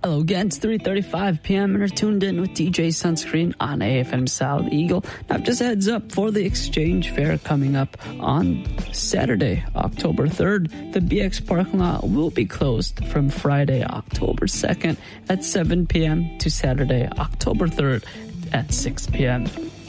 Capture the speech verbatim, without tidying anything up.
Hello again, it's three thirty-five p.m. and you're tuned in with D J Sunscreen on A F M South Eagle. Now, just a heads up for the Exchange Fair coming up on Saturday, October third. The B X parking lot will be closed from Friday, October second at seven p.m. to Saturday, October third at six p.m.